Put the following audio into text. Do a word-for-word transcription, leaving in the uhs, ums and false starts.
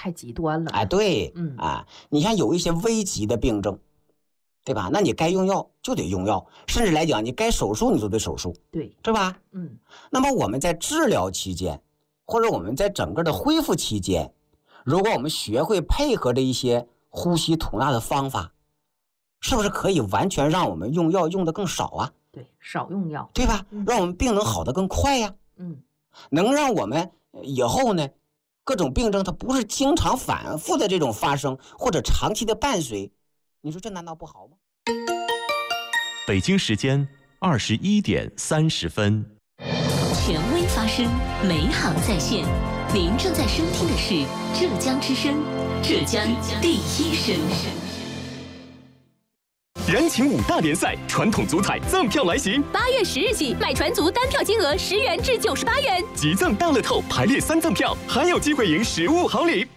太极端了。 哎，对， 嗯啊，你像有一些危急的病症，对吧？那你该用药就得用药，甚至来讲，你该手术你就得手术， 对， 对吧？ 嗯， 那么我们在治疗期间，或者我们在整个的恢复期间，如果我们学会配合着一些呼吸吐纳的方法，是不是可以完全让我们用药用的更少啊？ 对，少用药， 对吧？ 嗯让我们病能好得更快呀， 嗯， 能让我们以后呢，各种病症它不是经常反复的这种发生，或者长期的伴随，你说这难道不好吗？ 北京时间二十一点三十分。 权威发声，美好在线。您正在收听的是浙江之声，浙江第一声。 人情五大联赛，传统足彩赠票来袭。 八月十日起，买船足单票金额十元至九十八元， 即赠大乐透排列三赠票，还有机会赢实物好礼。